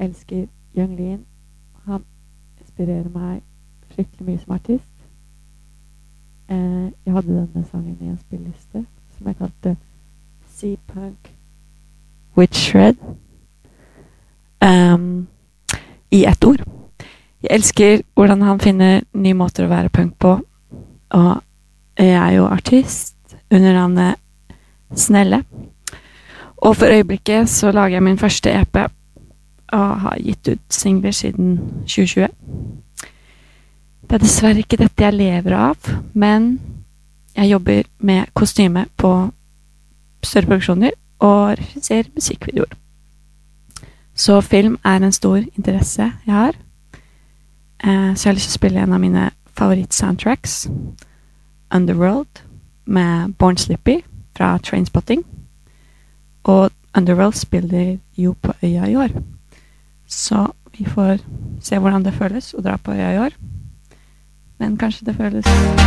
elsker Young Lean. Han inspirerer meg fryktelig mye som artist. Jeg hadde denne sangen i en spilliste som jeg kalte C-Punk with Shred. I ett ord. Jeg elsker hvordan han finner nye måter å være punk på, og jeg er jo artist under navnet Snelle. Og for øyeblikket så lager jeg min første EP og har gitt ut singler siden 2020. Det er dessverre ikke dette jeg lever av, men jeg jobber med kostyme på større produksjoner og regisserer musikkvideoer. Så film er en stor interesse jeg har. Så jeg har lyst til å spille en av mine favoritt-soundtracks, Underworld, med Born Slippy fra Trainspotting. Og Underworld spiller jo på Øya i år. Så vi får se hvordan det føles å dra på Øya i år. Men kanskje det føles